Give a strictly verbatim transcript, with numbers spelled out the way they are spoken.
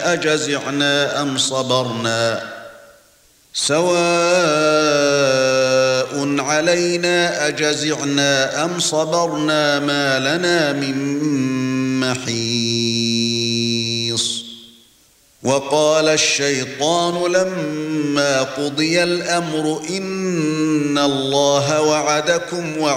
أجزعنا أم صبرنا سواء علينا أجزعنا أم صبرنا ما لنا من محيص وقال الشيطان لما قضي الأمر إن الله وعدكم وعدكم